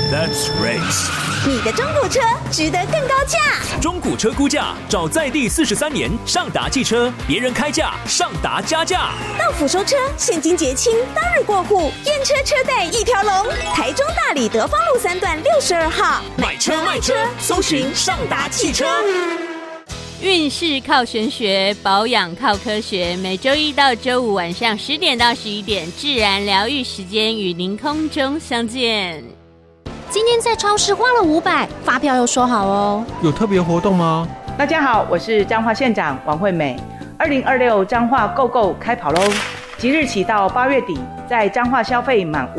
That's race。 你的中古车值得更高价。 中古车估价，找在地43年上达汽车，别人开价，上达加价。 到府收车，现金结清，当日过户，验车车贷一条龙。台中大里德芳路3段62号， 买车卖车，搜寻上达汽车。 运势靠玄学，保养靠科学。每周一到周五晚上10点到11点，自然疗愈时间与您空中相见。 今天在超市花了500，发票又收好哦。 有特别活动吗？ 大家好，我是彰化县长王惠美。2026彰化购购开跑喽！即日起到8月底，在彰化消费满